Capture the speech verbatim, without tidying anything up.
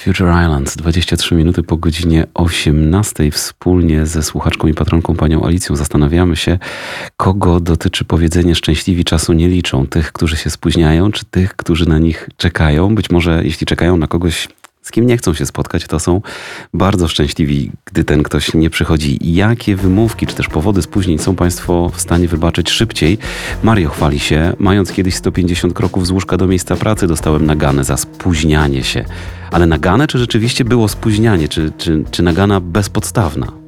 Future Islands, dwadzieścia trzy minuty po godzinie osiemnastej. Wspólnie ze słuchaczką i patronką panią Alicją zastanawiamy się, kogo dotyczy powiedzenie szczęśliwi czasu nie liczą. Tych, którzy się spóźniają, czy tych, którzy na nich czekają. Być może jeśli czekają na kogoś, z kim nie chcą się spotkać, to są bardzo szczęśliwi, gdy ten ktoś nie przychodzi. Jakie wymówki, czy też powody spóźnień są państwo w stanie wybaczyć szybciej? Mario chwali się, mając kiedyś sto pięćdziesiąt kroków z łóżka do miejsca pracy, dostałem naganę za spóźnianie się. Ale naganę, czy rzeczywiście było spóźnianie? Czy, czy, czy nagana bezpodstawna?